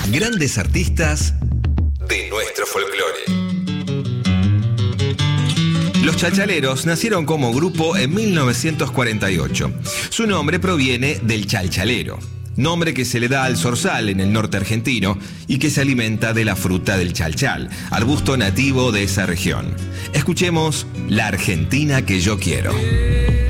Grandes artistas de nuestro folclore. Los Chalchaleros nacieron como grupo en 1948. Su nombre proviene del chalchalero, nombre que se le da al zorzal en el norte argentino y que se alimenta de la fruta del chalchal, arbusto nativo de esa región. Escuchemos La Argentina que yo quiero.